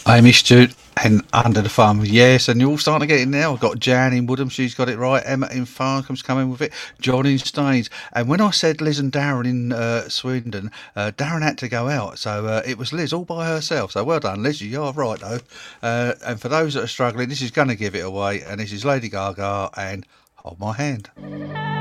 Amy Stewart and Under the Thumb, yes, and you're all starting to get it now. I've got Jan in Woodham, she's got it right. Emma in Farncombe's coming with it. John in Staines. And when I said Liz and Darren in Swindon, Darren had to go out, so it was Liz all by herself. So well done, Liz, you are right though. And for those that are struggling, this is going to give it away, and this is Lady Gaga and Hold My Hand.